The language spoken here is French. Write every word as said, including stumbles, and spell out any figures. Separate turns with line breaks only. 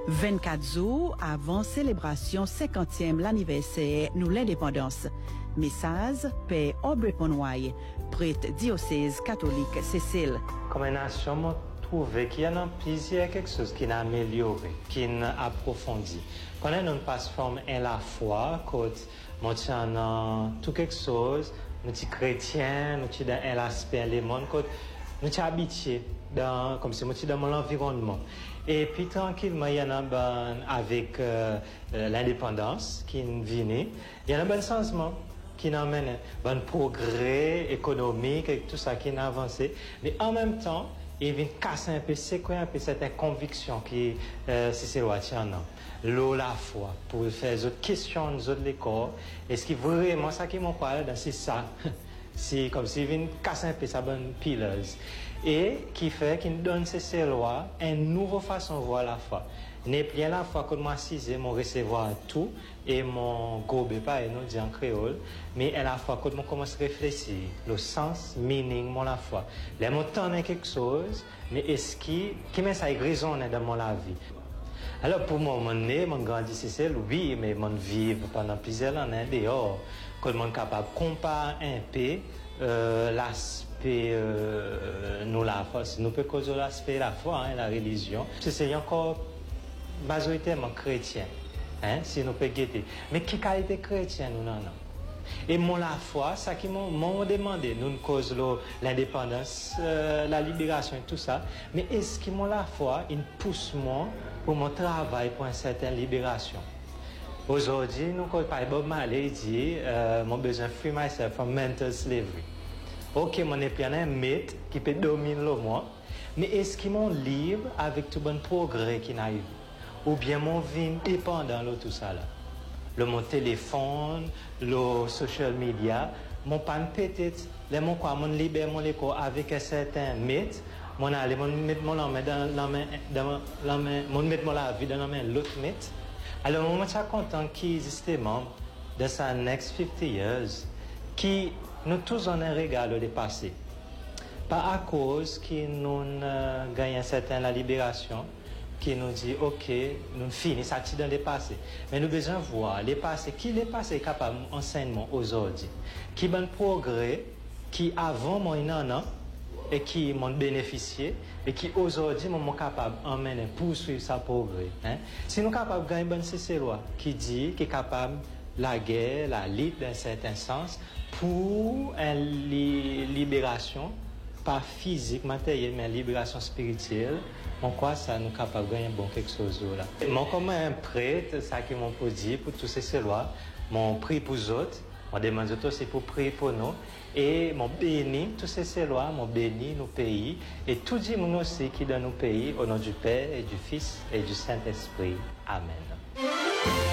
vingt-quatre jours avant célébration cinquantième l'anniversaire nous l'indépendance. Message Père Aubrey Ponouaille, prêtre diocèse catholique Cécile.
Comme nation, moi trouvé qu'il y a plusieurs quelque chose qui n'a amélioré, qui n'a approfondi. Quand on passe forme en la foi, quand moi tiens tout quelque chose, nous sommes chrétiens, nous sommes dans l'aspect les mondes, quand nous sommes habitués dans comme si nous sommes dans mon environnement. Et puis tranquillement, il y en a ben, avec euh, l'indépendance qui vient, il y a un bon changement qui amène un bon progrès économique et tout ça qui a avancé. Mais en même temps, il vient casser un peu, séquer un peu cette conviction qui euh, c'est le tient l'eau la foi pour faire des autres questions des autres corps. Est-ce que vraiment ça qui m'en parle c'est ça? C'est comme s'il vient casser un peu sa bonne pileuse. Et qui fait qu'il donne ces lois une nouvelle façon de voir la foi. N'est plus la foi que moi cisé, mon recevoir tout et mon gobe pas et nous dit en créole, mais à la fois que moi commence à réfléchir le sens, meaning mon la foi. Les mots tendent quelque chose, mais est-ce qui qui met ça résonne dans mon la vie. Alors pour moi, mon né, mon grandi c'est oui, mais mon vivre pendant plusieurs années dehors, que mon capable de comparer un peu euh, l'aspect euh, nous la foi, nous peut causer l'aspect la foi, hein, la religion. C'est encore majoritairement chrétien, hein, si nous pouvons guetter. Mais qui qualité chrétienne nous non, non. Et mon la foi, ça qui m'ont demandé, nous cause l'indépendance, euh, la libération et tout ça. Mais est-ce que mon la foi, il pousse moi pour mon travail pour une certaine libération? Aujourd'hui, nous par Bob Marley dit, euh, mon besoin free myself from mental slavery. Ok, mon est un mythe qui peut dominer le moi, mais est-ce qu'il m'ont libre avec tout bon progrès qui n'arrive? Ou bien mon vie dépendant de tout ça là? Le mon téléphone, le social media, mon pan peut-être, les mon quoi, mon libère mon écho avec un certain mythe, mon aller, mon mettre mon la main dans la main, dans la main, mon mettre mon la vie dans la main l'autre mythe. Alors, moi, je suis content qu'il existe membre de sa next fifty years qui nous tous en un regard le passé. Pas à cause qui nous euh, gagne un certain la libération, qui nous dit, OK, nous finissons ça dans le passé. Mais nous avons besoin de voir les passés, qui les passés est capable d'enseignement aujourd'hui, qui bon progrès, qui avant moi non an, et qui m'ont bénéficié, et qui aujourd'hui sont capables d'emmener, poursuivre sa progrès. Hein? Si nous sommes capables de gagner une bonne C C loi qui dit, qui est capable la guerre, la lutte d'un certain sens, pour une li libération, pas physique, matérielle, mais une libération spirituelle, on croit ça nous capable de gagner bon quelque chose là. Moi, comme un prêtre, ça qui m'ont dit pour tous ces lois, mon prix pour les autres, on demande aussi pour prier pour nous. Et mon béni, tous ces lois, mon béni nos pays, et tout le monde aussi qui dans nos pays, au nom du Père et du Fils et du Saint-Esprit. Amen.